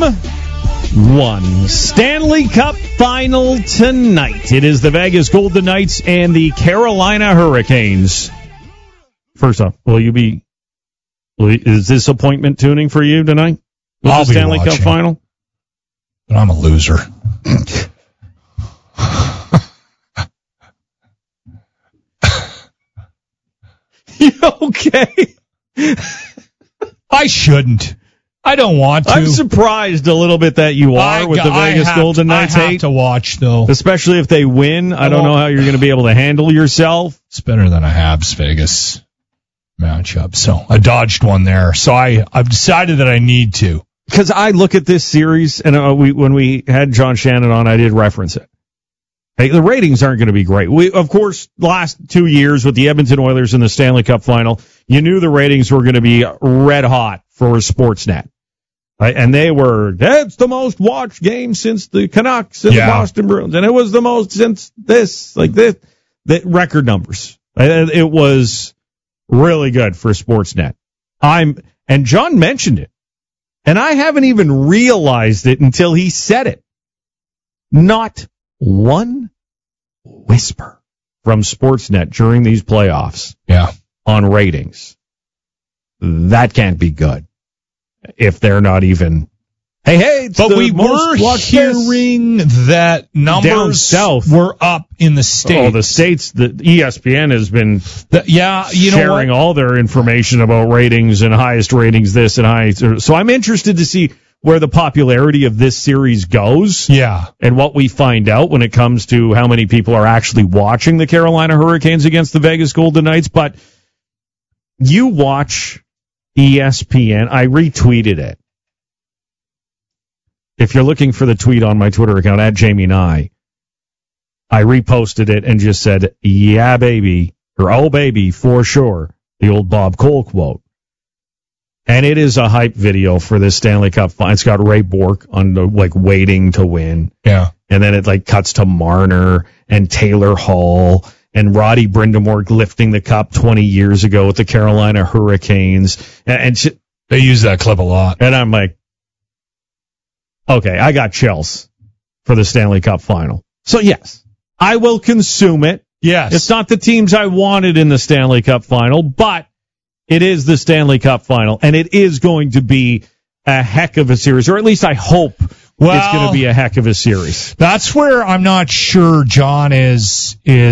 1. Stanley Cup Final tonight. It is the Vegas Golden Knights and the Carolina Hurricanes. First off, is this appointment tuning for you tonight? I'll the Stanley Cup Final? But I'm a loser. You okay? I shouldn't. I don't want to. I'm surprised a little bit that you are with the Vegas Golden Knights. I have to watch, though. Especially if they win. I don't know how you're going to be able to handle yourself. It's better than a Habs-Vegas matchup. So I dodged one there. So I've decided that I need to. Because I look at this series, and when we had John Shannon on, I did reference it. Hey, the ratings aren't going to be great. Of course, last 2 years with the Edmonton Oilers in the Stanley Cup Final, you knew the ratings were going to be red hot for Sportsnet. Right? And that's the most watched game since the Canucks and the Boston Bruins. And it was the most since the record numbers. It was really good for Sportsnet. And John mentioned it. And I haven't even realized it until he said it. Not one whisper from Sportsnet during these playoffs on ratings. That can't be good. If they're not even, hey, but we were hearing that numbers down south were up in the States. Oh, the States, the ESPN has been sharing all their information about ratings and highest ratings this and highest. So I'm interested to see where the popularity of this series goes. Yeah. And what we find out when it comes to how many people are actually watching the Carolina Hurricanes against the Vegas Golden Knights. But you watch ESPN. I retweeted it. If you're looking for the tweet on my Twitter account, @JamieNye, I reposted it and just said, yeah, baby, or oh, baby, for sure, the old Bob Cole quote. And it is a hype video for this Stanley Cup final. It's got Ray Bourque on the, waiting to win. Yeah. And then it, cuts to Marner and Taylor Hall and Roddy Brind'Amour lifting the cup 20 years ago with the Carolina Hurricanes. And they use that clip a lot. And I'm like, okay, I got chills for the Stanley Cup final. So, yes, I will consume it. Yes. It's not the teams I wanted in the Stanley Cup final, but it is the Stanley Cup final, and it is going to be a heck of a series, or at least I hope it's going to be a heck of a series. That's where I'm not sure John is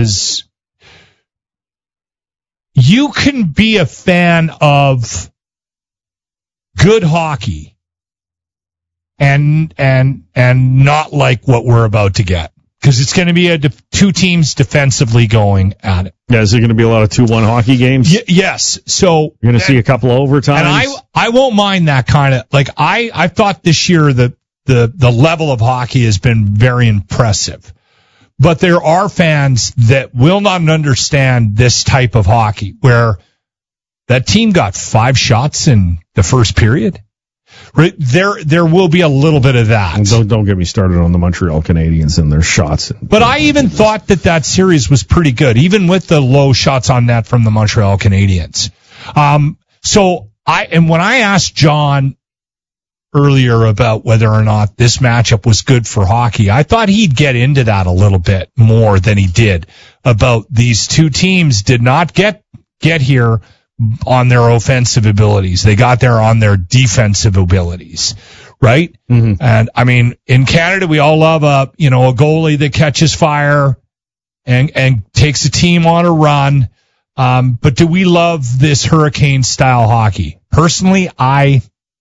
you can be a fan of good hockey and not like what we're about to get. Because it's going to be two teams defensively going at it. Yeah, is there going to be a lot of 2-1 hockey games? Yes. So you're going to see a couple of overtimes. And I won't mind that kind of, I thought this year the level of hockey has been very impressive. But there are fans that will not understand this type of hockey where that team got 5 shots in the first period. Right, there will be a little bit of that. Don't get me started on the Montreal Canadiens and their shots. But I even thought that series was pretty good, even with the low shots on net from the Montreal Canadiens. When I asked John earlier about whether or not this matchup was good for hockey, I thought he'd get into that a little bit more than he did. About these two teams did not get here on their offensive abilities. They got there on their defensive abilities, right? Mm-hmm. And I mean, in Canada, we all love a goalie that catches fire and takes a team on a run. But do we love this hurricane style hockey? Personally, I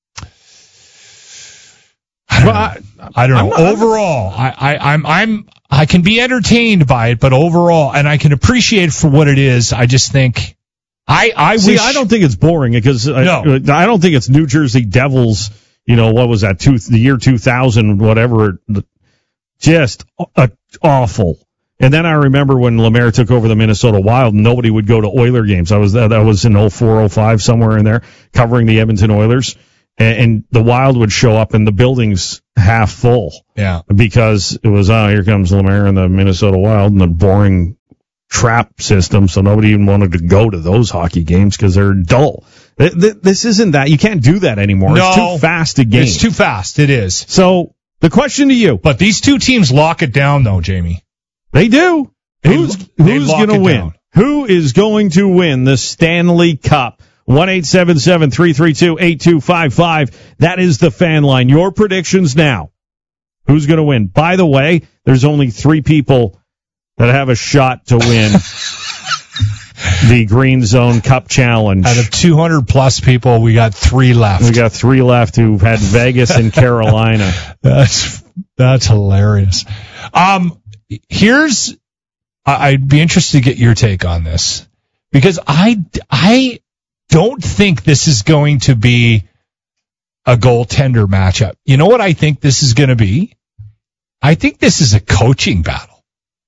don't know. Overall, I can be entertained by it, but overall, and I can appreciate it for what it is. I just think I don't think it's boring because I don't think it's New Jersey Devils. What was that? The year 2000, whatever. Just awful. And then I remember when Lemaire took over the Minnesota Wild, nobody would go to Oiler games. That was in 04, 05, somewhere in there, covering the Edmonton Oilers. And the Wild would show up and the building's half full. Yeah. Because it was, here comes Lemaire and the Minnesota Wild and the boring trap system, so nobody even wanted to go to those hockey games because they're dull. This isn't that. You can't do that anymore. No, it's too fast a game. It's too fast. It is. So the question to you. But these two teams lock it down, though, Jamie. They do. Who's going to win? Down. Who is going to win the Stanley Cup? 1-877-332-8255. That is the fan line. Your predictions now. Who's going to win? By the way, there's only 3 people that have a shot to win the Green Zone Cup Challenge. Out of 200-plus people, we got 3 left. We got 3 left who had Vegas and Carolina. That's hilarious. I'd be interested to get your take on this, because I don't think this is going to be a goaltender matchup. You know what I think this is going to be? I think this is a coaching battle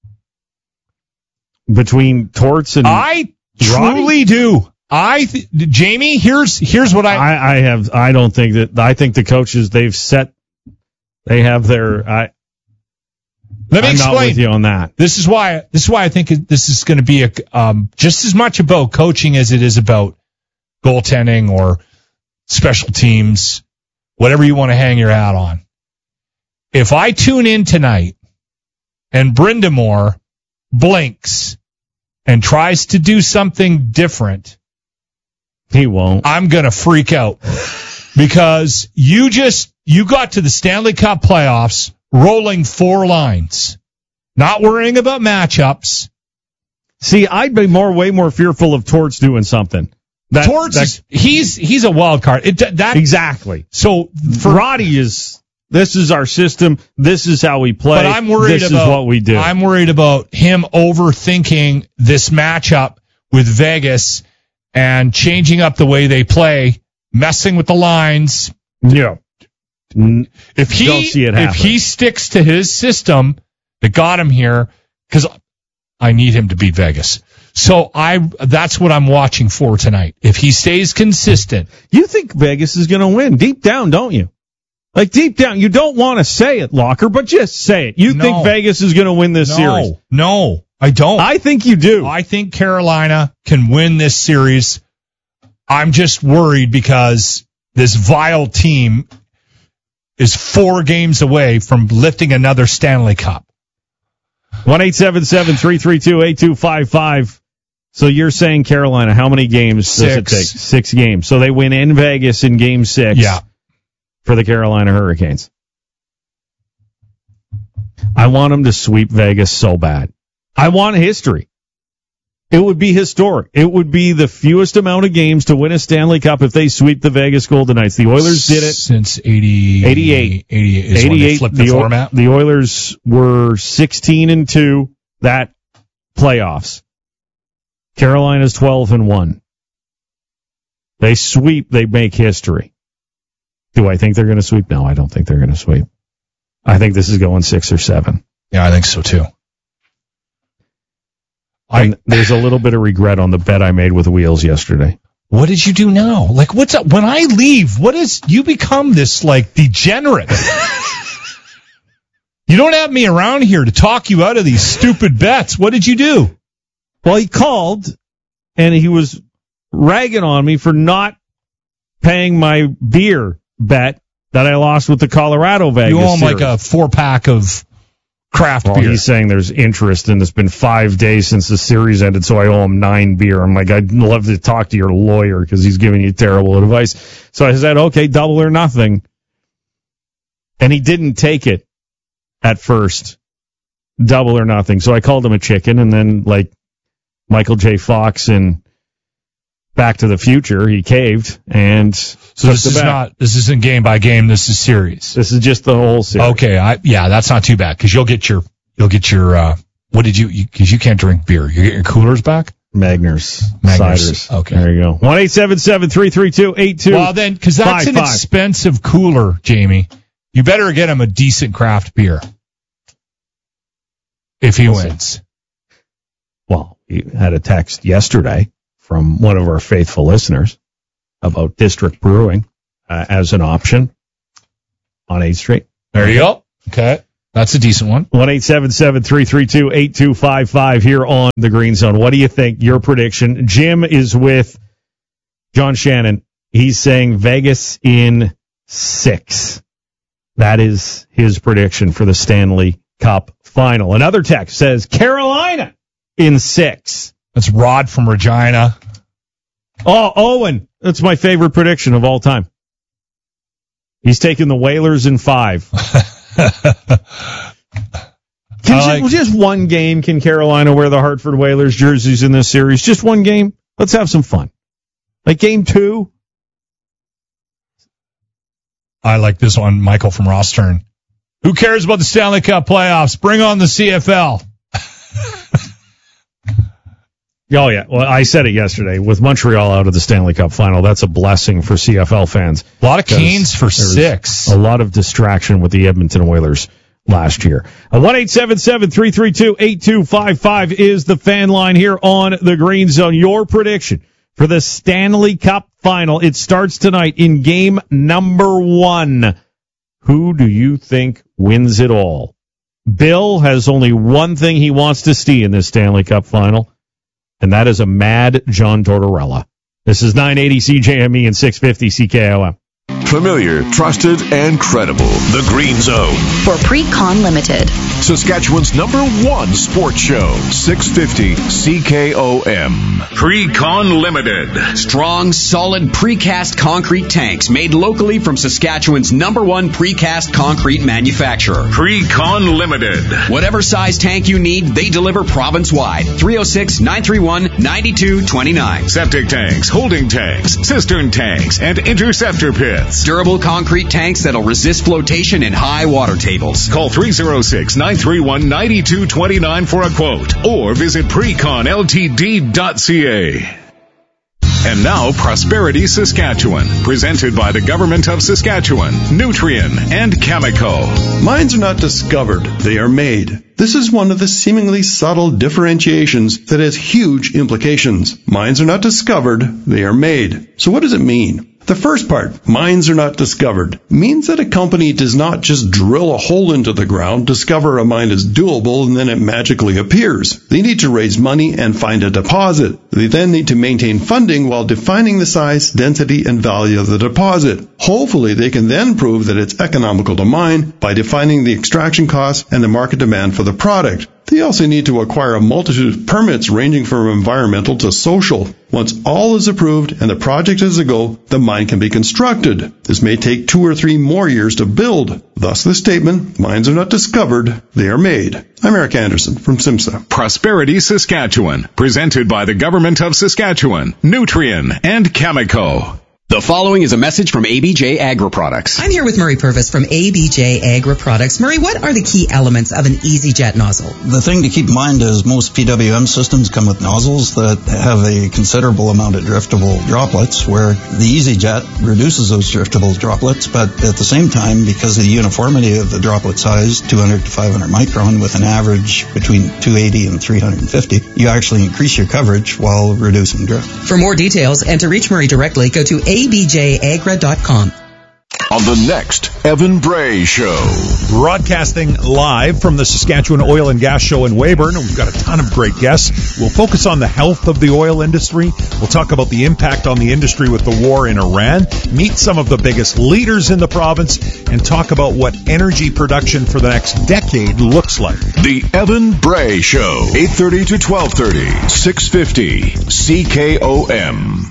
between Torts and I truly do. Jamie, here's what I don't think that. I think the coaches they have their. Let me explain. I'm not with you on that. This is why I think this is going to be just as much about coaching as it is about goaltending or special teams, whatever you want to hang your hat on. If I tune in tonight and Brind'Amour blinks and tries to do something different, he won't. I'm going to freak out because you got to the Stanley Cup playoffs rolling 4 lines, not worrying about matchups. See, I'd be way more fearful of Torts doing something. He's a wild card. Exactly. So for Roddy this is our system. This is how we play. But I'm worried this is what we do. I'm worried about him overthinking this matchup with Vegas and changing up the way they play, messing with the lines. Yeah. If he sticks to his system that got him here, because I need him to beat Vegas. So that's what I'm watching for tonight. If he stays consistent. You think Vegas is going to win deep down, don't you? Like deep down, you don't want to say it, Locker, but just say it. You think Vegas is going to win this series? No, I don't. I think you do. I think Carolina can win this series. I'm just worried because this vile team is 4 games away from lifting another Stanley Cup. 1-877-332-8255. So you're saying Carolina, how many games does it take? 6 games. So they win in Vegas in Game 6 for the Carolina Hurricanes. I want them to sweep Vegas so bad. I want history. It would be historic. It would be the fewest amount of games to win a Stanley Cup if they sweep the Vegas Golden Knights. The Oilers did it. Since 88 is when they flipped the format. The Oilers were 16-2 that playoffs. Carolina's 12-1. They sweep, they make history. Do I think they're going to sweep? No, I don't think they're going to sweep. I think this is going 6 or 7. Yeah, I think so too. And there's a little bit of regret on the bet I made with Wheels yesterday. What did you do now? Like, what's up? When I leave, you become this, like, degenerate. You don't have me around here to talk you out of these stupid bets. What did you do? Well, he called, and he was ragging on me for not paying my beer bet that I lost with the Colorado Vegas You owe him series. like a 4-pack of craft beer. He's saying there's interest, and it's been 5 days since the series ended, so I owe him 9 beer. I'm like, I'd love to talk to your lawyer because he's giving you terrible advice. So I said, okay, double or nothing. And he didn't take it at first, double or nothing. So I called him a chicken, and then, like Michael J. Fox in Back to the Future, he caved, and so this isn't game by game. This is series. This is just the whole series. Okay, that's not too bad because you'll get your what did you because you can't drink beer. You get your coolers back. Magners. Ciders. Okay, there you go. 1-877-332-8255. Well, then, because that's an expensive cooler, Jamie. You better get him a decent craft beer if he wins. Well, he had a text yesterday from one of our faithful listeners about District Brewing as an option on 8th Street. There you go. Okay. That's a decent one. 1-877-332-8255 here on the Green Zone. What do you think? Your prediction. Jim is with John Shannon, he's saying Vegas in 6. That is his prediction for the Stanley Cup final. Another text says Carolina in 6. That's Rod from Regina. Oh, Owen. That's my favorite prediction of all time. He's taking the Whalers in 5. Just one game can Carolina wear the Hartford Whalers jerseys in this series? Just one game? Let's have some fun. Like game 2? I like this one, Michael from Rostern. Who cares about the Stanley Cup playoffs? Bring on the CFL. Oh, yeah. Well, I said it yesterday. With Montreal out of the Stanley Cup final, that's a blessing for CFL fans. A lot of Canes for 6. A lot of distraction with the Edmonton Oilers last year. 1-877-332-8255 is the fan line here on the Green Zone. Your prediction for the Stanley Cup final. It starts tonight in game number 1. Who do you think wins it all? Bill has only one thing he wants to see in this Stanley Cup final, and that is a mad John Tortorella. This is 980 CJME and 650 CKOM. Familiar, trusted, and credible. The Green Zone. For Pre-Con Limited. Saskatchewan's #1 sports show. 650 CKOM. Pre-Con Limited. Strong, solid precast concrete tanks made locally from Saskatchewan's #1 precast concrete manufacturer. Pre-Con Limited. Whatever size tank you need, they deliver province-wide. 306-931-9229. Septic tanks, holding tanks, cistern tanks, and interceptor pits. Durable concrete tanks that'll resist flotation in high water tables. Call 306-931-9229 for a quote or visit preconltd.ca. And now, Prosperity Saskatchewan, presented by the Government of Saskatchewan, Nutrien, and Cameco. Mines are not discovered, they are made. This is one of the seemingly subtle differentiations that has huge implications. Mines are not discovered, they are made. So what does it mean? The first part, mines are not discovered, means that a company does not just drill a hole into the ground, discover a mine is doable, and then it magically appears. They need to raise money and find a deposit. They then need to maintain funding while defining the size, density, and value of the deposit. Hopefully, they can then prove that it's economical to mine by defining the extraction costs and the market demand for the product. They also need to acquire a multitude of permits ranging from environmental to social. Once all is approved and the project is a go, the mine can be constructed. This may take 2 or 3 more years to build. Thus the statement, mines are not discovered, they are made. I'm Eric Anderson from SIMSA. Prosperity Saskatchewan, presented by the Government of Saskatchewan, Nutrien, and Cameco. The following is a message from ABJ Agri Products. I'm here with Murray Purvis from ABJ Agri Products. Murray, what are the key elements of an EasyJet nozzle? The thing to keep in mind is most PWM systems come with nozzles that have a considerable amount of driftable droplets, where the EasyJet reduces those driftable droplets, but at the same time, because of the uniformity of the droplet size, 200 to 500 micron, with an average between 280 and 350, you actually increase your coverage while reducing drift. For more details and to reach Murray directly, go to abjagra.com. On the next Evan Bray Show. Broadcasting live from the Saskatchewan Oil and Gas Show in Weyburn. We've got a ton of great guests. We'll focus on the health of the oil industry. We'll talk about the impact on the industry with the war in Iran, meet some of the biggest leaders in the province, and talk about what energy production for the next decade looks like. The Evan Bray Show, 8:30 to 12:30, 650 CKOM.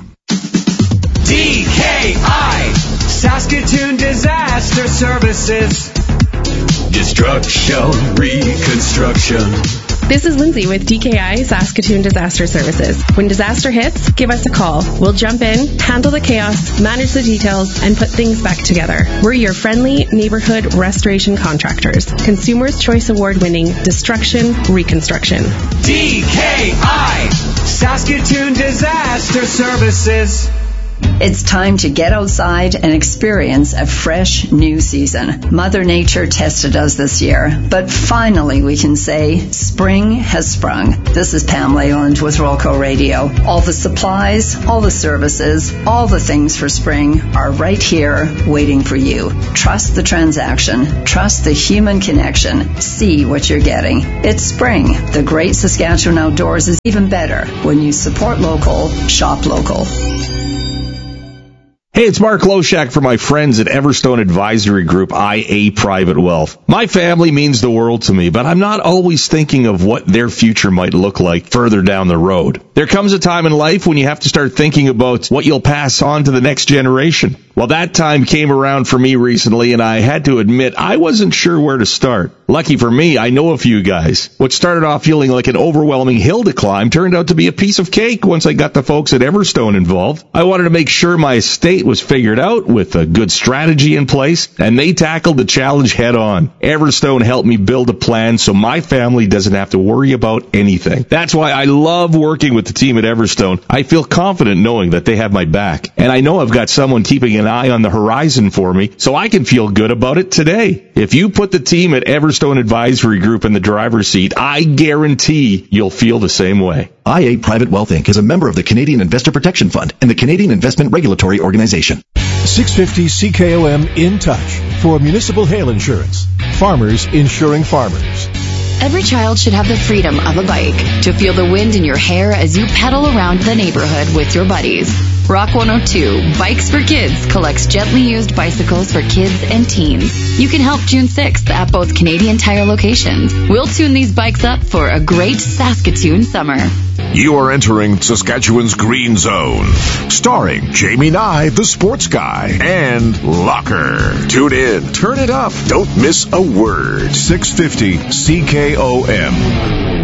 DKI, Saskatoon Disaster Services. Destruction, reconstruction. This is Lindsay with DKI Saskatoon Disaster Services. When disaster hits, give us a call. We'll jump in, handle the chaos, manage the details, and put things back together. We're your friendly neighborhood restoration contractors. Consumers' Choice Award-winning Destruction Reconstruction. DKI, Saskatoon Disaster Services. It's time to get outside and experience a fresh new season. Mother Nature tested us this year, but finally we can say spring has sprung. This is Pam Leyland with Rolco Radio. All the supplies, all the services, all the things for spring are right here waiting for you. Trust the transaction. Trust the human connection. See what you're getting. It's spring. The great Saskatchewan outdoors is even better when you support local, shop local. Hey, it's Mark Loshak from my friends at Everstone Advisory Group, IA Private Wealth. My family means the world to me, but I'm not always thinking of what their future might look like further down the road. There comes a time in life when you have to start thinking about what you'll pass on to the next generation. Well, that time came around for me recently, and I had to admit I wasn't sure where to start. Lucky for me, I know a few guys. What started off feeling like an overwhelming hill to climb turned out to be a piece of cake once I got the folks at Everstone involved. I wanted to make sure my estate was figured out with a good strategy in place, and they tackled the challenge head on. Everstone helped me build a plan so my family doesn't have to worry about anything. That's why I love working with the team at Everstone. I feel confident knowing that they have my back, and I know I've got someone keeping an eye on the horizon for me, so I can feel good about it today. If you put the team at Everstone Advisory Group in the driver's seat, I guarantee you'll feel the same way. IA Private Wealth Inc. is a member of the Canadian Investor Protection Fund and the Canadian Investment Regulatory Organization. 650 CKOM In Touch for municipal hail insurance. Farmers insuring farmers. Every child should have the freedom of a bike to feel the wind in your hair as you pedal around the neighborhood with your buddies. Rock 102 Bikes for Kids collects gently used bicycles for kids and teens. You can help June 6th at both Canadian Tire locations. We'll tune these bikes up for a great Saskatoon summer. You are entering Saskatchewan's Green Zone, starring Jamie Nye, the sports guy, and Locker. Tune in, turn it up, don't miss a word. 650 CKOM.